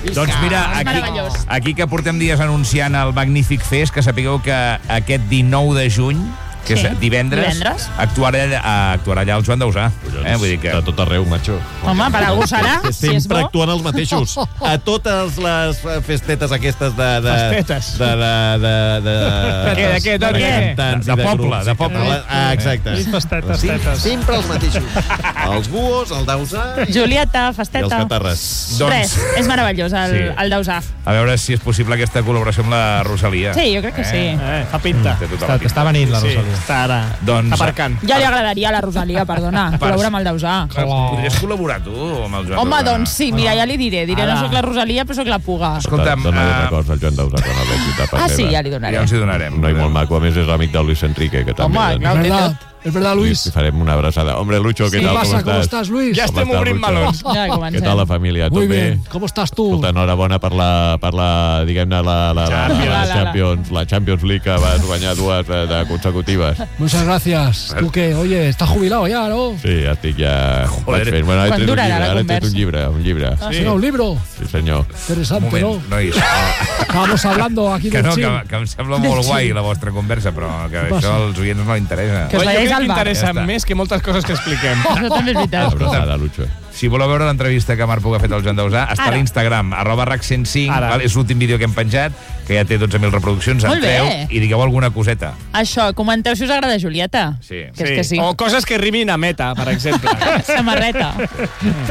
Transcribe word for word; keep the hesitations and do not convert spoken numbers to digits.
Doncs mira, aquí, aquí que portem dies anunciant el Magnífic Fest, que sapigueu que aquest dinou de juny, que és Sí. divendres, Divendres. actuarà, actuarà allà el Joan Dausà. Eh? Vull dir que... De tot arreu, macho. Home, per algú serà, si és Sempre bo. actuant els mateixos. A totes les festetes aquestes de... de Festetes. De... de, de, de, De què, de què, de què? cantants De i poble, grups de i poble. catalans. Ah, exacte. Festetes, Sim- festetes. Sempre els mateixos. Els buos, el dausà Julieta, i els festeta. catarres. Doncs- Res, és meravellós el, Sí. el Dausà. A veure si és possible aquesta col·laboració amb la Rosalia. Sí, jo crec que sí. Eh, fa pinta. Té tota Està, la pinta. està venint la Sí, Rosalia. està ara Doncs- aparcant. Ja li agradaria a la Rosalia, perdona, col·labora amb el Dausà. Podries col·laborar tu amb el Joan Home, Dausà? doncs sí, mira, ja li diré. Diré, no Ara. sóc la Rosalia, però sóc la Puga. Escolta'm, Dóna-li eh, records al Joan Dausà quan el veig a Ah, sí, ja li donaré. ja ens hi donarem. Un noi molt maco, a més és amic de Luis Enrique, que també... Home, doncs, clar, ho té verdad, tot. es verdad, li Luis. farem una abraçada. Hombre, Lucho, ¿qué ¿Qué tal? pasa? ¿Cómo ¿Cómo estás, Luis? Ja estem Com estàs, obrint Lucho? melons. Ja Què comencem. tal la família? Tot Muy bé? bien. ¿Cómo estás tú? Escolta, enhorabona per la, per la diguem-ne, la, la, la, Champions. la, La, la, la. Champions, la Champions League, que vas guanyar dues eh, de consecutives. Muchas gracias. ¿Tú qué? Oye, estás jubilado ya, ¿no? Sí, ja estic ja... Joder. Vaig fent. Bueno, he Quan tret un durarà llibre, la ara he tret un conversa? llibre, un llibre. ¿Has sacado un libro? Sí, senyor. Un Interesante, moment, ¿no? nois. Estábamos hablando aquí Que del no, que, chill. que em sembla molt guai la vostra conversa, però que això passa? als oients no li interessa. Que us Jo veieu crec al que bar. interessa Ja està. més que moltes coses que expliquem. Això també és veritat. Abraçada, Lucho. Si voleu veure l'entrevista que Marc Puga ha fet al Joan Dausà, està Ara. a l'Instagram, arroba rac cent cinc, Ara. val? És l'últim vídeo que hem penjat, que ja té dotze mil reproduccions, Molt bé. entreu i digueu alguna coseta. Això, comenteu si us agrada Julieta. Sí. Que és que sí. O coses que rimin a meta, per exemple. Samarreta.